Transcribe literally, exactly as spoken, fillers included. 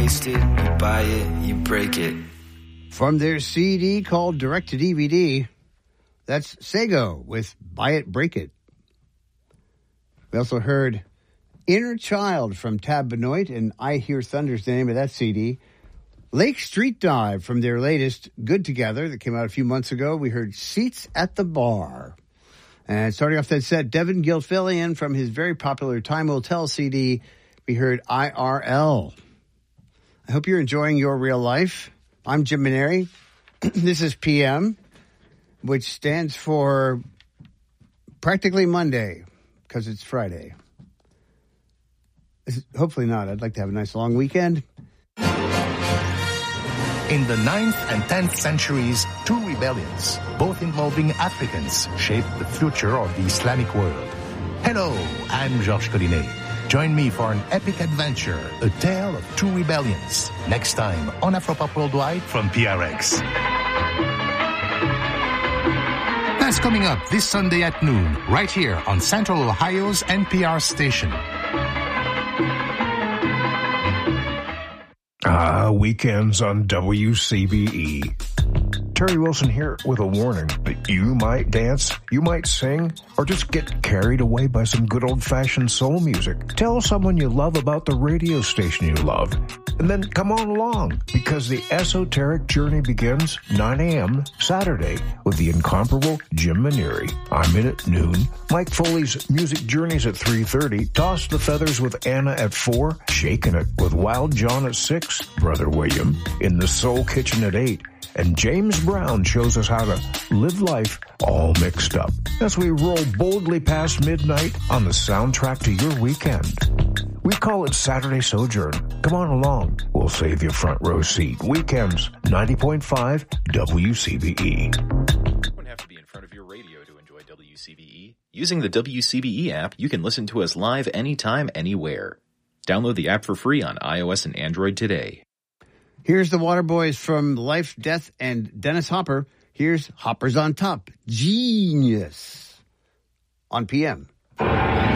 taste it, you buy it, you break it. From their C D called Direct to D V D, that's Sego with Buy It, Break It. We also heard Inner Child from Tab Benoit and I Hear Thunder's the name of that C D. Lake Street Dive from their latest Good Together that came out a few months ago. We heard Seats at the Bar. And starting off that set, Devin Gilfillian from his very popular Time Will Tell C D, we heard I R L. I hope you're enjoying your real life. I'm Jim Maneri. This is P M, which stands for practically Monday, because it's Friday. Hopefully not. I'd like to have a nice long weekend. In the ninth and tenth centuries, two rebellions, both involving Africans, shaped the future of the Islamic world. Hello, I'm Georges Collinet. Join me for an epic adventure, a tale of two rebellions, next time on Afropop Worldwide from P R X. That's coming up this Sunday at noon, right here on Central Ohio's N P R station. Ah, weekends on W C B E. Terry Wilson here with a warning that you might dance, you might sing, or just get carried away by some good old-fashioned soul music. Tell someone you love about the radio station you love, and then come on along, because the esoteric journey begins nine a.m. Saturday with the incomparable Jim Maneri. I'm in at noon. Mike Foley's Music Journeys at three thirty. Toss the Feathers with Anna at four. Shaking It with Wild John at six. Brother William in the Soul Kitchen at eight. And James Brown shows us how to live life all mixed up as we roll boldly past midnight on the soundtrack to your weekend. We call it Saturday Sojourn. Come on along. We'll save you a front row seat. Weekends, ninety point five W C B E. You don't have to be in front of your radio to enjoy W C B E. Using the W C B E app, you can listen to us live anytime, anywhere. Download the app for free on iOS and Android today. Here's the Waterboys from Life, Death, and Dennis Hopper. Here's Hoppers on Top. Genius on P M.